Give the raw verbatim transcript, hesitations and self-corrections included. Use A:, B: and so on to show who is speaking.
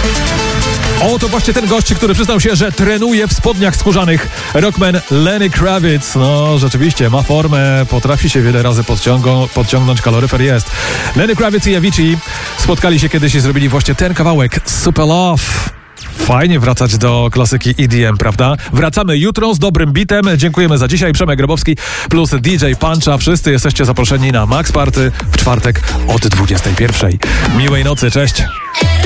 A: Oto właśnie ten gość, który przyznał się, że trenuje w spodniach skórzanych. Rockman Lenny Kravitz. No, rzeczywiście, ma formę, potrafi się wiele razy podciągą, podciągnąć, kaloryfer jest. Lenny Kravitz i Avicii spotkali się kiedyś i zrobili właśnie ten kawałek Super Love. Fajnie wracać do klasyki E D M, prawda? Wracamy jutro z dobrym bitem. Dziękujemy za dzisiaj. Przemek Grabowski plus D J Puncha. Wszyscy jesteście zaproszeni na Max Party w czwartek od dwudziestej pierwszej. Miłej nocy, cześć!